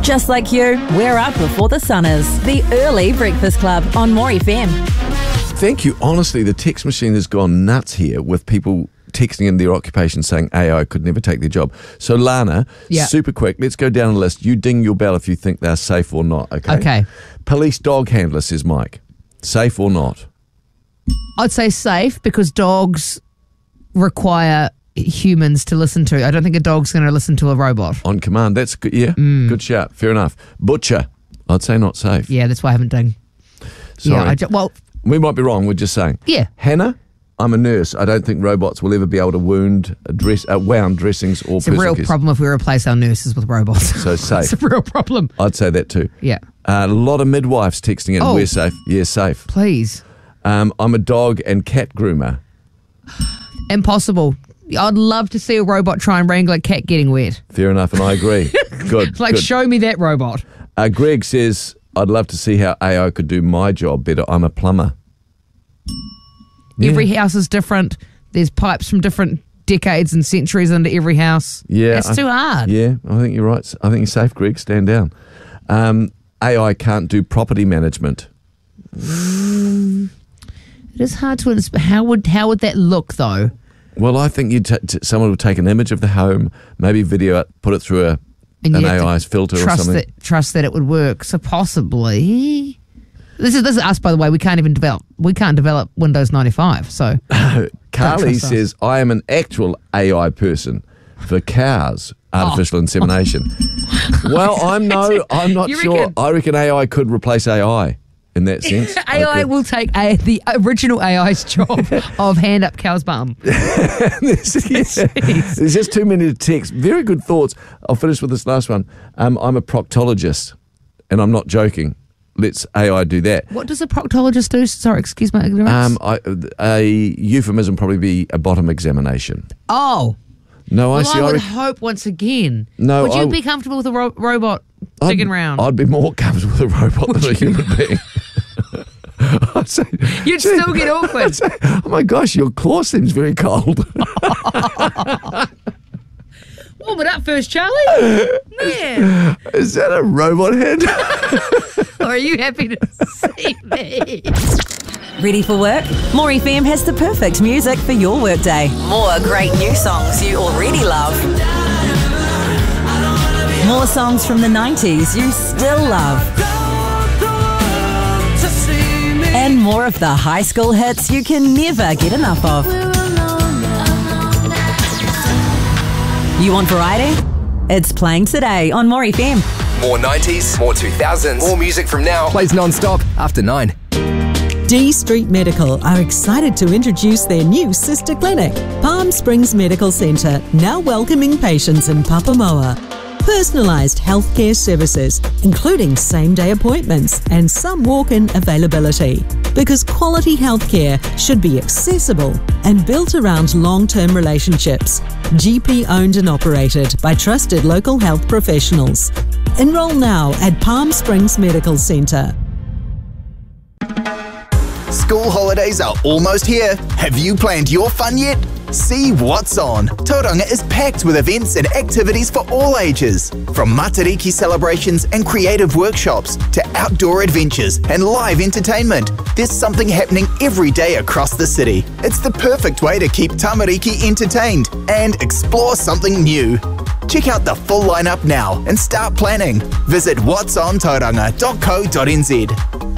Just like you, we're up before the sun is. The Early Breakfast Club on More FM. Thank you. Honestly, the text machine has gone nuts here with people texting in their occupation saying AI could never take their job. So Lana, super quick, let's go down a list. You ding your bell if you think they're safe or not, okay? Okay. Police dog handler, says Mike. Safe or not? I'd say safe because dogs require humans to listen to. I don't think a dog's going to listen to a robot. On command. That's good. Yeah, good shout. Fair enough. Butcher. I'd say not safe. Yeah, that's why I haven't done. Sorry. Yeah, we might be wrong. We're just saying. Yeah. Hannah, I'm a nurse. I don't think robots will ever be able to wound dressings or It's a real problem if we replace our nurses with robots. So safe. It's a real problem. I'd say that too. Yeah. A lot of midwives texting in. Oh. We're safe. Yeah, safe. Please. I'm a dog and cat groomer. Impossible. I'd love to see a robot try and wrangle a cat getting wet. Fair enough, and I agree. Good. Like, good. show me that robot. Greg says, I'd love to see how AI could do my job better. I'm a plumber. Yeah. Every house is different. There's pipes from different decades and centuries into every house. Yeah. It's too hard. Yeah, I think you're right. I think you're safe, Greg. Stand down. AI can't do property management. It is hard to understand. How would that look, though? Well, I think someone would take an image of the home, maybe video it, put it through an AI's filter or something. Trust that it would work. So possibly, this is us, by the way. We can't develop Windows 95. So Carly says, I am an actual AI person for cows. Artificial insemination. Well, I'm not sure. I reckon AI could replace AI. In that sense, AI will take the original AI's job of hand up cow's bum. There's just too many to text. Very good thoughts. I'll finish with this last one. I'm a proctologist, and I'm not joking. Let's AI do that. What does a proctologist do? Sorry, excuse my ignorance. A euphemism probably be a bottom examination. Oh. No, I would hope once again. No, would you be comfortable with a robot digging around? I'd be more comfortable with a robot than a human being. I'd say, you'd still get awkward. I'd say, oh my gosh, your claw seems very cold. Warm it up first, Charlie. Man. Is that a robot head? Or are you happy to see me? Ready for work? More FM has the perfect music for your workday. More great new songs you already love. More songs from the 90s you still love. And more of the high school hits you can never get enough of. You want variety? It's playing today on More FM. More 90s, more 2000s, more music from now. Plays non-stop after 9. D Street Medical are excited to introduce their new sister clinic, Palm Springs Medical Centre, now welcoming patients in Papamoa. Personalised healthcare services, including same-day appointments and some walk-in availability. Because quality healthcare should be accessible and built around long-term relationships. GP owned and operated by trusted local health professionals. Enroll now at Palm Springs Medical Centre. School holidays are almost here. Have you planned your fun yet? See what's on. Tauranga is packed with events and activities for all ages. From Matariki celebrations and creative workshops to outdoor adventures and live entertainment, there's something happening every day across the city. It's the perfect way to keep Tamariki entertained and explore something new. Check out the full lineup now and start planning. Visit whatsontauranga.co.nz.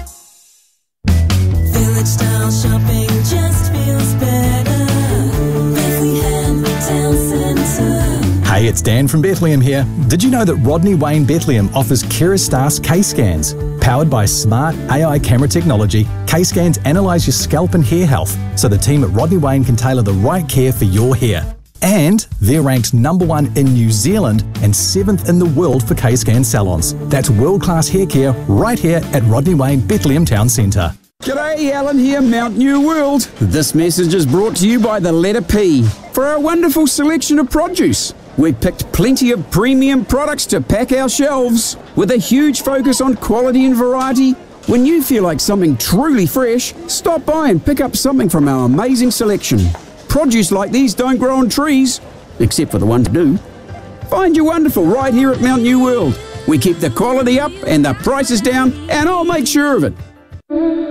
Village style shopping just feels better. Bethlehem Town Centre. Hey, it's Dan from Bethlehem here. Did you know that Rodney Wayne Bethlehem offers Kerastase K-Scans? Powered by smart AI camera technology, K-Scans analyse your scalp and hair health so the team at Rodney Wayne can tailor the right care for your hair. And they're ranked #1 in New Zealand and 7th in the world for K-Scan salons. That's world-class hair care right here at Rodney Wayne Bethlehem Town Centre. G'day, Alan here, Mount New World. This message is brought to you by the letter P for our wonderful selection of produce. We picked plenty of premium products to pack our shelves. With a huge focus on quality and variety, when you feel like something truly fresh, stop by and pick up something from our amazing selection. Produce like these don't grow on trees, except for the ones that do. Find your wonderful right here at Mount New World. We keep the quality up and the prices down, and I'll make sure of it.